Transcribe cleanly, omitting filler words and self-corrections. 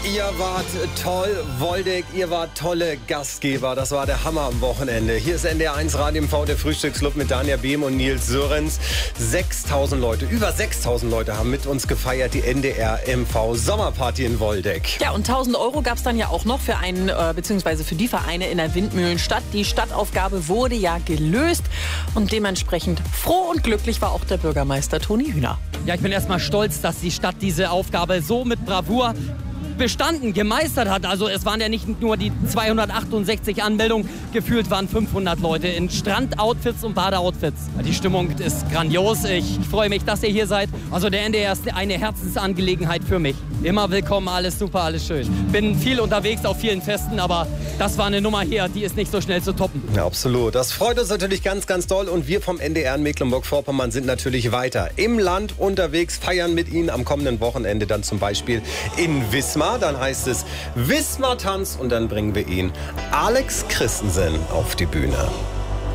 Ihr wart toll, Woldeck, ihr wart tolle Gastgeber. Das war der Hammer am Wochenende. Hier ist NDR1 Radio MV, der Frühstücksclub mit Danja Behm und Nils Sörens. 6.000 Leute, über 6.000 Leute haben mit uns gefeiert, die NDR MV Sommerparty in Woldeck. Ja, und 1.000 € gab es dann ja auch noch für einen, beziehungsweise für die Vereine in der Windmühlenstadt. Die Stadtaufgabe wurde ja gelöst und dementsprechend froh und glücklich war auch der Bürgermeister Toni Hühner. Ja, ich bin erstmal stolz, dass die Stadt diese Aufgabe so mit Bravour bestanden, gemeistert hat. Also es waren ja nicht nur die 268 Anmeldungen, gefühlt waren 500 Leute in Strandoutfits und Badeoutfits. Die Stimmung ist grandios. Ich freue mich, dass ihr hier seid. Also der NDR ist eine Herzensangelegenheit für mich. Immer willkommen, alles super, alles schön. Bin viel unterwegs auf vielen Festen, aber das war eine Nummer hier, die ist nicht so schnell zu toppen. Ja, absolut. Das freut uns natürlich ganz, ganz doll. Und wir vom NDR in Mecklenburg-Vorpommern sind natürlich weiter im Land unterwegs, feiern mit Ihnen am kommenden Wochenende dann zum Beispiel in Wismar. Dann heißt es Wismar Tanz und dann bringen wir ihn Alex Christensen auf die Bühne.